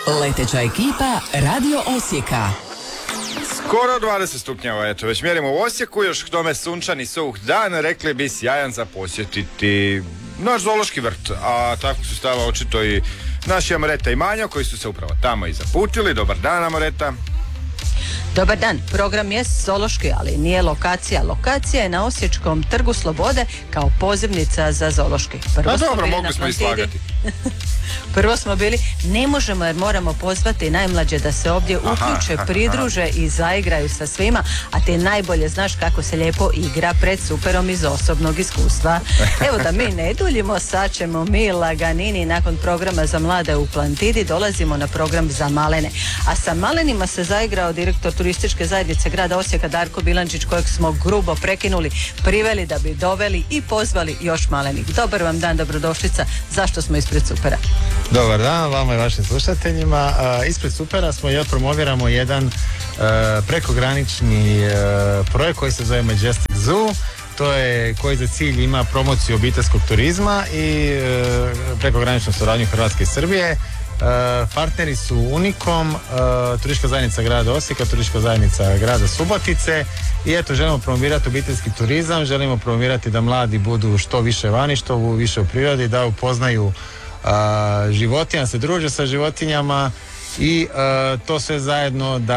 Leteća ekipa Radio Osijeka. Skoro 20 stupnjeva, eto, već mjerimo u Osijeku, još k tome sunčani suh dan, rekli bi sjajan za posjetiti naš zoološki vrt, a tako su stava očito i naši Amoreta i Manjo, koji su se upravo tamo i zaputili. Dobar dan, Amoreta. Dobar dan, program je zoološki, ali nije lokacija. Lokacija je na Osječkom trgu Slobode kao pozivnica za zoološki. A dobro, mogli smo i slagati. Prvo smo bili, ne možemo jer moramo pozvati najmlađe da se ovdje uključe, pridruže i zaigraju sa svima, a ti najbolje znaš kako se lijepo igra pred superom iz osobnog iskustva. Evo da mi ne duljimo, sad ćemo mi laganini nakon programa za mlade u Plantidi, dolazimo na program za malene. A sa malenima se zaigrao direktor turističke zajednice grada Osijeka Darko Bilančić, kojeg smo grubo prekinuli, priveli da bi doveli i pozvali još malenih. Dobar vam dan, dobrodošlica. Zašto smo ispred supera? Dobar dan vama i vašim slušateljima. Ispred supera smo i promoviramo jedan prekogranični projekt koji se zove Majestic Zoo. To je koji za cilj ima promociju obiteljskog turizma i prekograničnu suradnju Hrvatske i Srbije. Partneri su Unikom, turistička zajednica grada Osijeka, turistička zajednica grada Subotice i eto, želimo promovirati obiteljski turizam, želimo promovirati da mladi budu što više vani, što više u prirodi, da upoznaju životinja, se druže sa životinjama i to sve zajedno da